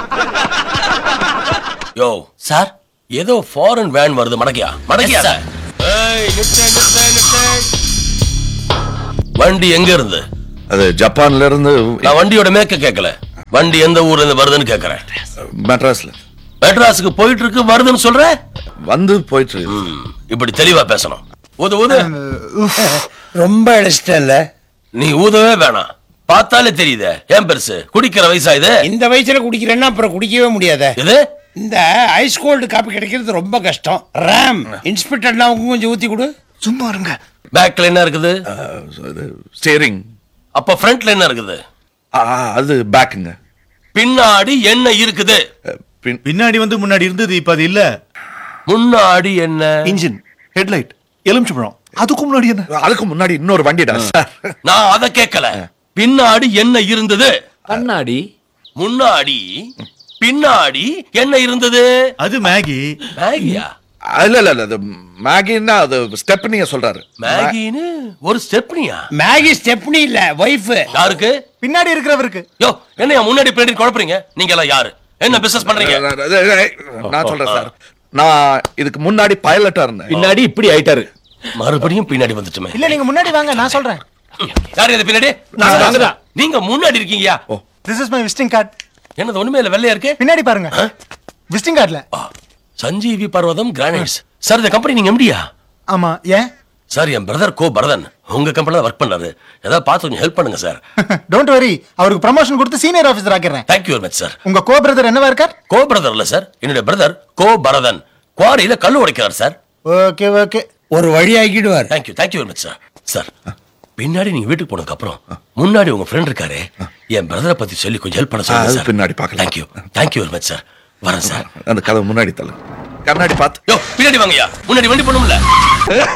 யோ sir ஏதோ foreign van வருது, மடக்கியா sir. ஏய், நிறுத்து. வண்டி எங்க இருந்து? அது ஜப்பான்ல இருந்து. நான் வண்டியோட மேக்க கேட்கல, வண்டி எந்த ஊர்ல இருந்து வருதுன்னு கேக்குறேன். மெட்ராஸ்ல. மெட்ராஸுக்கு போயிட்டு இருக்கு வருதுன்னு சொல்ற? வந்து போயிட்டு இருக்கு. இப்படி தெளிவா பேசணும். ஊது ரொம்ப இடிச்சிட்டல. நீ ஊதவே வேணாம், பார்த்தாலே தெரியுதே ஏன் பெருசு. குடிக்கிற வயசா இது? இந்த வயசுல குடிக்கிறேன்னா அப்புறம் குடிக்கவே முடியாத. இது இந்த ஐஸ் கோல்டு காப்பி கிடைக்கிறது ரொம்ப கஷ்டம். ராம் இன்ஸ்பெக்டர்லாம் கொஞ்சம் ஊத்தி கொடு. சும்மா இருங்க. பேக்ல என்ன இருக்குது? ஸ்டீரிங். அப்ப ஃப்ரண்ட்ல என்ன இருக்குது? அது பேக்குங்க. பின்னாடி என்ன இருக்குது? பின்னாடி வந்து முன்னாடி இருந்தது, இப்ப அது இல்ல. முன்னாடி என்ன? இன்ஜின், ஹெட்லைட், எலுமிச்சம்பழம். அதுக்கு முன்னாடி என்ன? அதுக்கு முன்னாடி இன்னொரு வண்டிடா சார். நான் அத கேட்கல. பின்னாடி என்ன இருந்தது? கண்ணாடி. முன்னாடி பின்னாடி என்ன இருந்தது? அது மேகி. மேகியா? இல்ல அது மேகின்னா அது ஸ்டெப்னிய சொல்றாரு. மேகின்னு ஒரு ஸ்டெப்னியா? மேகி ஸ்டெப்னி இல்ல, வைஃப். யாருக்கு? பின்னாடி இருக்கிறவருக்கு. யோ என்னையா முன்னாடி பின்னாடி குழப்பறீங்க? நீங்க எல்லாம் யாரு? என்ன பிசினஸ் பண்றீங்க? நான் சொல்றேன் சார், நான் இதுக்கு முன்னாடி பைலட்டா இருந்தேன். பின்னாடி இப்படி ஆயிட்டாரு. மறுபடியும் பின்னாடி வந்துட்டுமே. இல்ல, நீங்க முன்னாடி வாங்க, நான் சொல்றேன். யாரு இது பின்னாடி? நீங்க முன்னாடி இருக்கீங்கயா? This is my visiting card. என்னது ஒண்ணுமே இல்ல, வெள்ளையா இருக்கு. பின்னாடி பாருங்க. விசிட்டிங் கார்டுல. சஞ்சீவி பர்வதம் கிரானைட்ஸ். சார் இந்த கம்பெனி நீங்க எம்டியா? ஆமா, ஏன்? சார் என் பிரதர் கோ பரதன் உங்க கம்பெனில ஒர்க் பண்றாரு. ஏதாவது பார்த்து கொஞ்சம் ஹெல்ப் பண்ணுங்க சார். டோன்ட் வரி, அவருக்கு ப்ரமோஷன் கொடுத்து senior officer ஆக்கிறேன். Thank you very much sir. உங்க கோ பிரதர் என்னவா இருக்கார்? கோ பிரதர் இல்ல சார், என்னுடைய பிரதர் கோ பரதன் குவாரியில கல்லு உடைக்கிறார் சார். ஓகே ஓகே, ஒரு வழி ஆக்கிடுவார். Thank you very much sir. Sir பின்னாடி நீங்க வீட்டுக்கு போனதுக்கு அப்புறம் முன்னாடி உங்க ஃப்ரெண்ட் இருக்காரு, என் பிரதரை பத்தி சொல்லி கொஞ்சம் ஹெல்ப் பண்ண சொல்லுங்க சார். பின்னாடி பார்க்கலாம். Thank you very much sir. வரேன் சார். அந்த கதவு முன்னாடி தள்ளு, கண்ணாடி பார்த்து. யோ பின்னாடி வாங்கயா, முன்னாடி வண்டி பண்ணும்ல.